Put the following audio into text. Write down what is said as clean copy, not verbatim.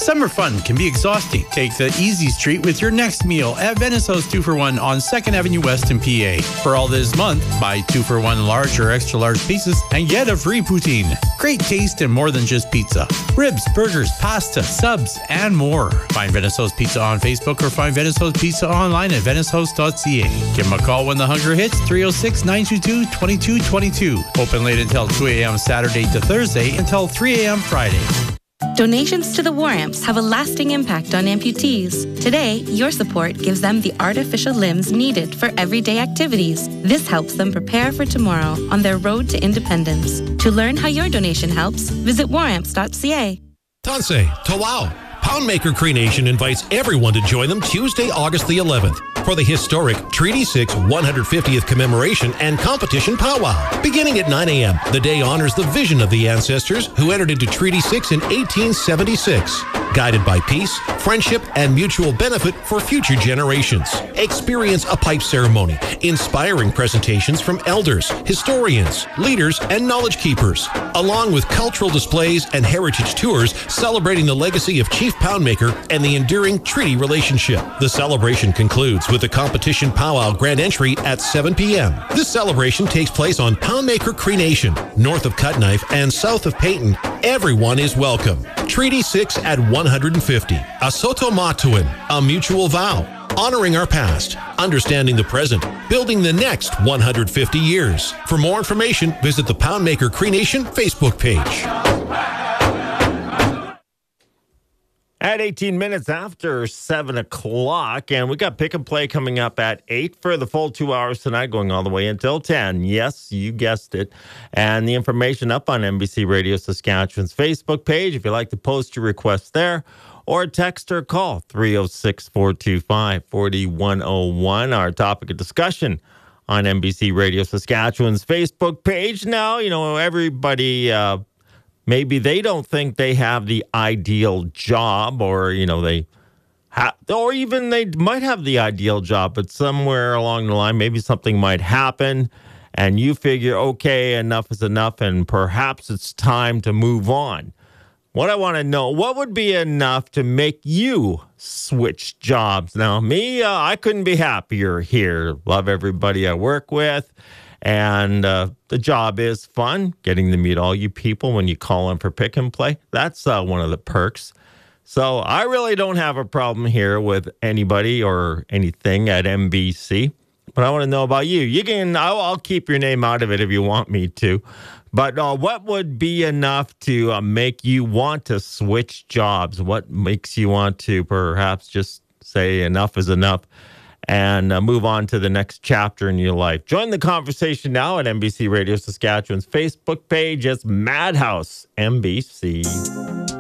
Summer fun can be exhausting. Take the easy street with your next meal at Venice House 2-for-1 on 2nd Avenue West in PA. For all this month, buy 2-for-1 large or extra large pizzas and get a free poutine. Great taste and more than just pizza. Ribs, burgers, pasta, subs, and more. Find Venice House Pizza on Facebook or find Venice House Pizza online at venicehouse.ca. Give them a call when the hunger hits, 306-922-2222. Open late until 2 a.m. Saturday to Thursday until 3 a.m. Friday. Donations to the War Amps have a lasting impact on amputees. Today, your support gives them the artificial limbs needed for everyday activities. This helps them prepare for tomorrow on their road to independence. To learn how your donation helps, visit waramps.ca. Tansei, Tawau. Poundmaker Cree Nation invites everyone to join them Tuesday, August the 11th for the historic Treaty 6 150th commemoration and competition powwow. Beginning at 9 a.m., the day honors the vision of the ancestors who entered into Treaty 6 in 1876. Guided by peace, friendship, and mutual benefit for future generations. Experience a pipe ceremony, inspiring presentations from elders, historians, leaders, and knowledge keepers, along with cultural displays and heritage tours celebrating the legacy of Chief Poundmaker and the enduring treaty relationship. The celebration concludes with the competition powwow grand entry at 7 p.m. This celebration takes place on Poundmaker Cree Nation, north of Cutknife and south of Peyton. Everyone is welcome. Treaty 6 at 150. A Soto Matuin, a mutual vow. Honoring our past, understanding the present, building the next 150 years. For more information, visit the Poundmaker Cree Nation Facebook page. At 18 minutes after 7 o'clock, and we got Pick and Play coming up at 8 for the full 2 hours tonight, going all the way until 10. Yes, you guessed it. And the information up on NBC Radio Saskatchewan's Facebook page, if you'd like to post your request there, or text or call 306-425-4101. Our topic of discussion on NBC Radio Saskatchewan's Facebook page. Now, everybody... maybe they don't think they have the ideal job, or, they might have the ideal job, but somewhere along the line, maybe something might happen and you figure, okay, enough is enough and perhaps it's time to move on. What I want to know, what would be enough to make you switch jobs? Now, me, I couldn't be happier here. Love everybody I work with. And the job is fun, getting to meet all you people when you call in for Pick and Play. That's one of the perks. So I really don't have a problem here with anybody or anything at NBC. But I want to know about you. I'll keep your name out of it if you want me to. But what would be enough to make you want to switch jobs? What makes you want to perhaps just say enough is enough and move on to the next chapter in your life? Join the conversation now at NBC Radio Saskatchewan's Facebook page. It's Madhouse NBC.